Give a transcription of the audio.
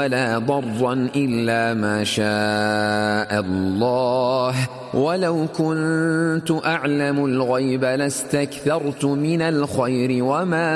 ولا ضرا إلا ما شاء الله ولو كنت أعلم الغيب لاستكثرت من الخير وما